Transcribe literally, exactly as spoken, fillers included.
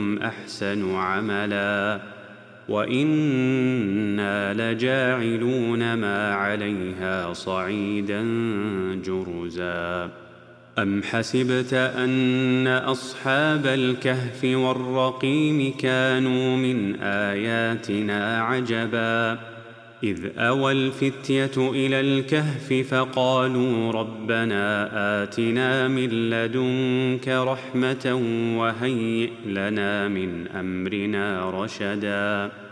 أحسن عملا وإنا لجاعلون ما عليها صعيدا جرزا. أم حسبت أن أصحاب الكهف والرقيم كانوا من آياتنا عجبا إذ أوى الفتية إلى الكهف فقالوا ربنا آتنا من لدنك رحمة وهيئ لنا من أمرنا رشدا